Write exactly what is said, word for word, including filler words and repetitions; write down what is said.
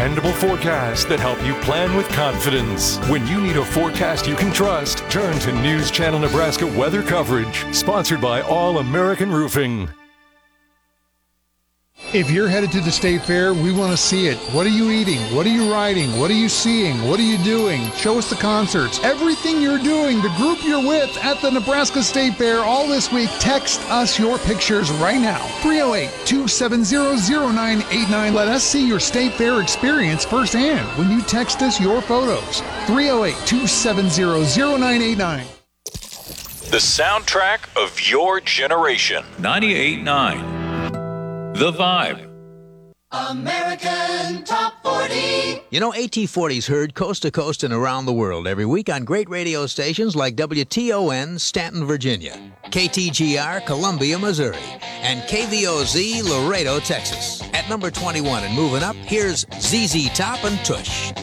dependable forecasts that help you plan with confidence. When you need a forecast you can trust, turn to News Channel Nebraska weather coverage, sponsored by All American Roofing. If you're headed to the State Fair, we want to see it. What are you eating? What are you riding? What are you seeing? What are you doing? Show us the concerts. Everything you're doing, the group you're with at the Nebraska State Fair all this week. Text us your pictures right now. three oh eight, two seven zero, zero nine eight nine. Let us see your State Fair experience firsthand when you text us your photos. three oh eight, two seven zero, zero nine eight nine. The soundtrack of your generation. ninety-eight point nine. The Vibe. American Top forty. You know, A T forty's heard coast to coast and around the world every week on great radio stations like W T O N, Stanton, Virginia, K T G R, Columbia, Missouri, and K V O Z, Laredo, Texas. At number twenty-one and moving up, here's Z Z Top and Tush.